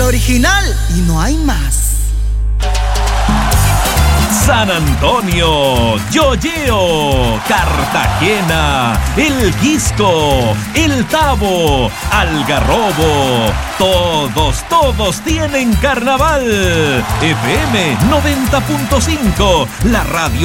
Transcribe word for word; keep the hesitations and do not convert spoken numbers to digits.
original y no hay más. San Antonio, Yoyeo, Cartagena, El Quisco, El Tabo, Algarrobo, todos, todos tienen carnaval. F M noventa punto cinco, la radio